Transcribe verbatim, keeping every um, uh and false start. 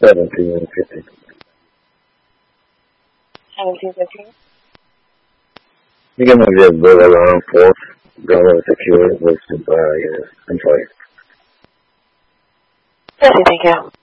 seventeen fifty. seventeen fifty. You can move this boat around fourth, government security, was uh, yeah, employees. Yes, thank you.